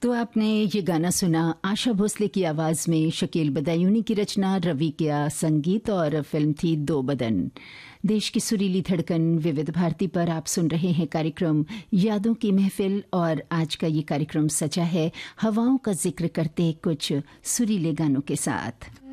तो आपने ये गाना सुना आशा भोसले की आवाज में, शकील बदायूनी की रचना, रवि का संगीत और फिल्म थी दो बदन। देश की सुरीली धड़कन विविध भारती पर आप सुन रहे हैं कार्यक्रम यादों की महफिल, और आज का ये कार्यक्रम सजा है हवाओं का जिक्र करते कुछ सुरीले गानों के साथ।